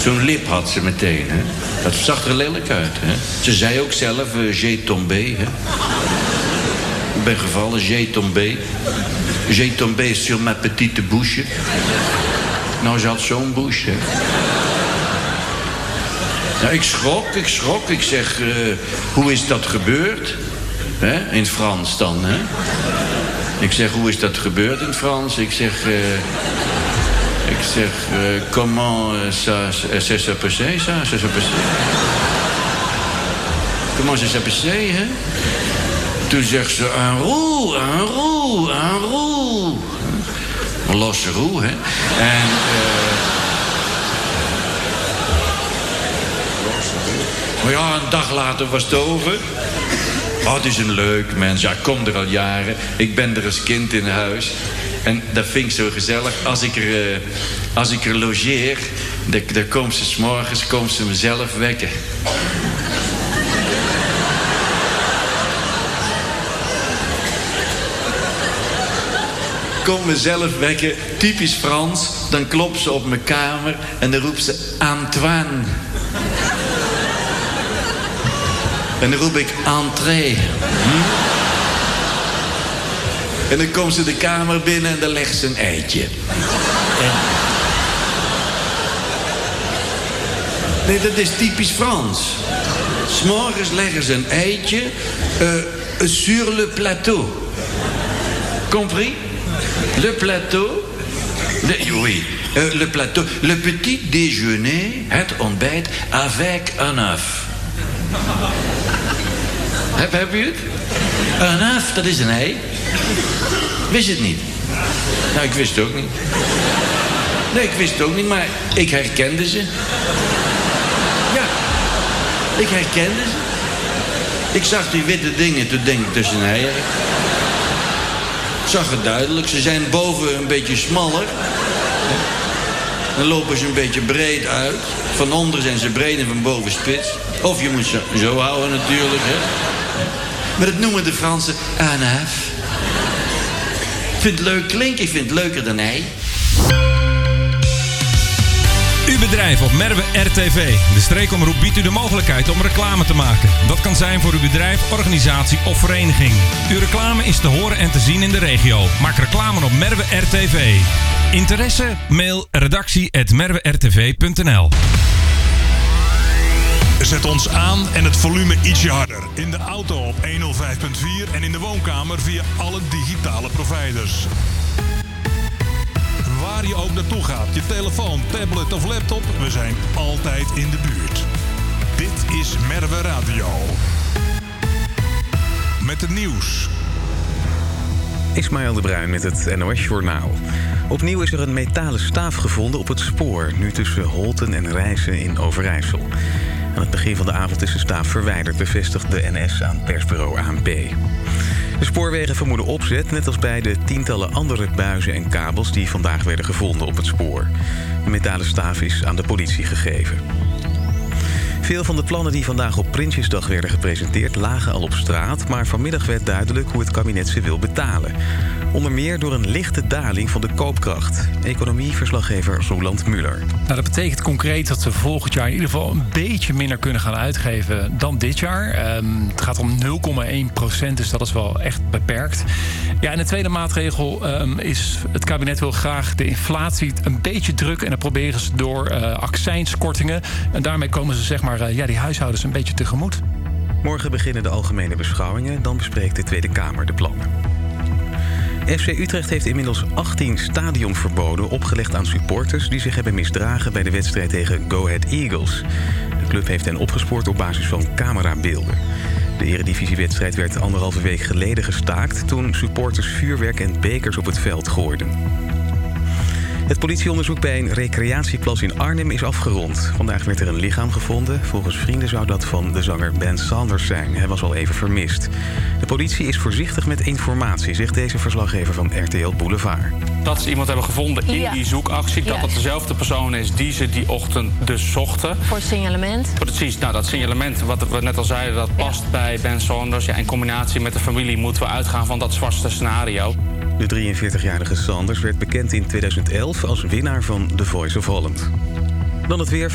Zo'n lip had ze meteen, hè. Dat zag er lelijk uit, hè. Ze zei ook zelf, j'ai tombé, hè. Ik ben gevallen, j'ai tombé. J'ai tombé sur ma petite bouche. Nou, ze had zo'n bouche, hè. Nou, ik schrok. Ik zeg, hoe is dat gebeurd? Hè? In het Frans dan, hè? Ik zeg, hoe is dat gebeurd in het Frans? Ik zeg, comment ça s'est passé, ça? Ça s'est passé? Comment ça s'est passé, hè? Toen zegt ze, un roux. Een losse roux, hè? En, maar ja, een dag later was het over. Oh, het is een leuk mens. Ja, ik kom er al jaren. Ik ben er als kind in huis. En dat vind ik zo gezellig. Als ik er logeer, dan komt ze 's morgens mezelf wekken. Kom mezelf wekken, typisch Frans. Dan klopt ze op mijn kamer en dan roept ze Antoine. En dan roep ik entree. En dan komt ze de kamer binnen en dan legt ze een eitje. Nee, dat is typisch Frans. 's Morgens leggen ze een eitje sur le plateau. Compris? Le plateau. Oui. Le plateau. Le petit déjeuner, het ontbijt, avec un œuf. Heb je het? Een œuf, dat is een ei. Wist je het niet? Nou, ik wist het ook niet. Nee, ik wist het ook niet, maar ik herkende ze. Ja, ik herkende ze. Ik zag die witte dingen, toen denk ik, dat is een ei. Ik zag het duidelijk, ze zijn boven een beetje smaller. Dan lopen ze een beetje breed uit. Van onder zijn ze breed en van boven spits. Of je moet ze zo houden natuurlijk, hè. Maar dat noemen de Fransen un œuf. Ik vind het leuk klinken, ik vind het leuker dan ei. Uw bedrijf op Merwe RTV. De streekomroep biedt u de mogelijkheid om reclame te maken. Dat kan zijn voor uw bedrijf, organisatie of vereniging. Uw reclame is te horen en te zien in de regio. Maak reclame op Merwe RTV. Interesse? Mail redactie@merwertv.nl. Zet ons aan en het volume ietsje harder. In de auto op 105.4 en in de woonkamer via alle digitale providers. Waar je ook naartoe gaat, je telefoon, tablet of laptop, we zijn altijd in de buurt. Dit is Merwe Radio. Met het nieuws. Ismaël de Bruin met het NOS-journaal. Opnieuw is er een metalen staaf gevonden op het spoor, nu tussen Holten en Rijssen in Overijssel. Aan het begin van de avond is de staaf verwijderd, bevestigt de NS aan persbureau ANP. De spoorwegen vermoeden opzet, net als bij de tientallen andere buizen en kabels die vandaag werden gevonden op het spoor. De metalen staaf is aan de politie gegeven. Veel van de plannen die vandaag op Prinsjesdag werden gepresenteerd lagen al op straat, maar vanmiddag werd duidelijk hoe het kabinet ze wil betalen. Onder meer door een lichte daling van de koopkracht. Economieverslaggever Roland Muller. Nou, dat betekent concreet dat we volgend jaar in ieder geval een beetje minder kunnen gaan uitgeven dan dit jaar. Het gaat om 0,1%, dus dat is wel echt beperkt. Ja, en de tweede maatregel is: het kabinet wil graag de inflatie een beetje drukken. En dat proberen ze door accijnskortingen. En daarmee komen ze zeg maar die huishoudens een beetje tegemoet. Morgen beginnen de algemene beschouwingen. Dan bespreekt de Tweede Kamer de plannen. FC Utrecht heeft inmiddels 18 stadionverboden opgelegd aan supporters die zich hebben misdragen bij de wedstrijd tegen Go Ahead Eagles. De club heeft hen opgespoord op basis van camerabeelden. De eredivisiewedstrijd werd 1,5 week geleden gestaakt toen supporters vuurwerk en bekers op het veld gooiden. Het politieonderzoek bij een recreatieplas in Arnhem is afgerond. Vandaag werd er een lichaam gevonden. Volgens vrienden zou dat van de zanger Ben Sanders zijn. Hij was al even vermist. De politie is voorzichtig met informatie, zegt deze verslaggever van RTL Boulevard. Dat ze iemand hebben gevonden in die zoekactie. Dat het dezelfde persoon is die ze die ochtend dus zochten. Voor het signalement? Precies, nou dat signalement wat we net al zeiden, dat past bij Ben Sanders. Ja, in combinatie met de familie moeten we uitgaan van dat zwartste scenario. De 43-jarige Sanders werd bekend in 2011 als winnaar van The Voice of Holland. Dan het weer.